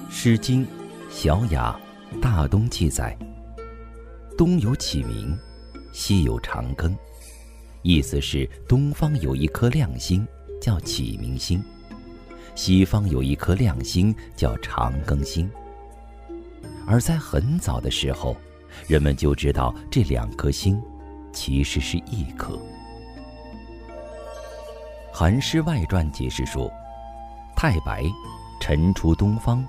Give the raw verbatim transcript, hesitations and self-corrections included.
诗经·小雅·大东记载，东有启明，西有长庚，意思是东方有一颗亮星叫启明星，西方有一颗亮星叫长庚星。而在很早的时候，人们就知道这两颗星其实是一颗。《韩诗外传》解释说，太白晨出东方，